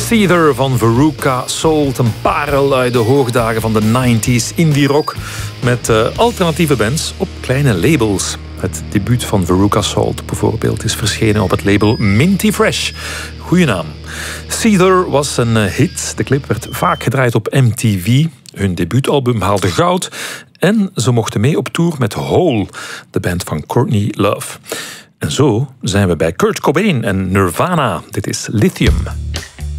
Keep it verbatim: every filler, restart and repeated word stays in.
Seether van Veruca Salt, een parel uit de hoogdagen van de negentig indie rock met uh, alternatieve bands op kleine labels. Het debuut van Veruca Salt bijvoorbeeld is verschenen op het label Minty Fresh. Goeie naam. Seether was een hit. De clip werd vaak gedraaid op M T V. Hun debuutalbum haalde goud. En ze mochten mee op tour met Hole, de band van Courtney Love. En zo zijn we bij Kurt Cobain en Nirvana. Dit is Lithium.